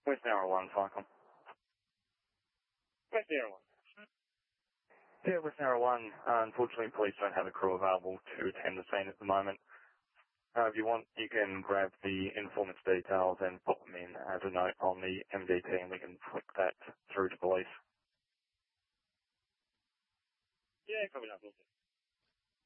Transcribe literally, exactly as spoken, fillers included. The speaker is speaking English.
West Narrow one, Cyclone. West Narrow one. Yeah, West Narrow one. Uh, unfortunately, police don't have a crew available to attend the scene at the moment. Uh, if you want, you can grab the informant's details and put them in as a note on the M D T and we can flick that through to police. Yeah, probably not.